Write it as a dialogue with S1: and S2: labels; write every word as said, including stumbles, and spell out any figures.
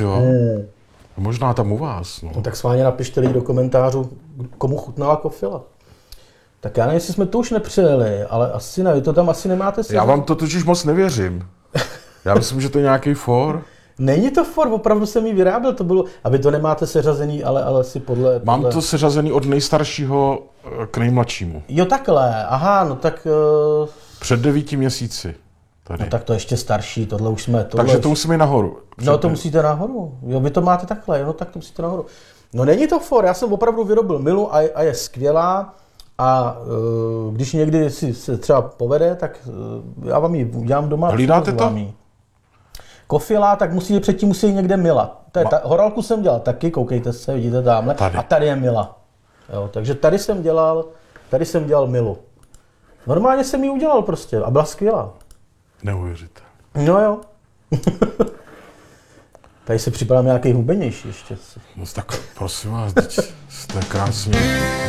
S1: jo.
S2: Hmm.
S1: Možná tam u vás. No.
S2: No tak schválně napište lidi do komentářů, komu chutnala kofila. Tak já nevím, jestli jsme to už nepřijeli, ale asi ne, vy to tam asi nemáte si.
S1: Já vám to totiž moc nevěřím. Já myslím, že to je nějaký for.
S2: Není to for, opravdu jsem ji vyráběl, to bylo, a vy to nemáte seřazený, ale, ale si podle, podle...
S1: Mám to seřazený od nejstaršího k nejmladšímu.
S2: Jo takhle, aha, no tak... Uh...
S1: Před devíti měsíci. Tady.
S2: No tak to ještě starší, tohle už jsme... Tohle
S1: Takže
S2: už...
S1: to musíme jít nahoru.
S2: No to musíte nahoru, jo, vy to máte takhle, no tak to musíte nahoru. No není to for, já jsem opravdu vyrobil milu a, a je skvělá a uh, když někdy si se třeba povede, tak uh, já vám ji udělám doma.
S1: Hlídáte to?
S2: Kofila, tak musí, předtím musí někde mila. Tady, ta, horálku jsem dělal taky, koukejte se, vidíte tamhle.
S1: Tady.
S2: A tady je mila. Jo, takže tady jsem dělal, tady jsem dělal milu. Normálně jsem ji udělal prostě a byla skvělá.
S1: Neuvěříte.
S2: No jo. Tady se připadám nějaký hubenější ještě.
S1: No tak prosím vás, teď jste krásně.